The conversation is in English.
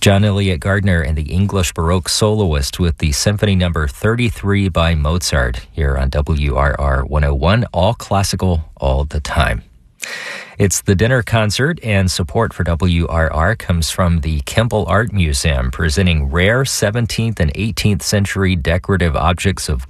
John Elliott Gardner and the English Baroque Soloist with the Symphony Number 33 by Mozart here on WRR 101, all classical all the time. It's the dinner concert, and support for WRR comes from the Kimball Art Museum, presenting rare 17th and 18th century decorative objects of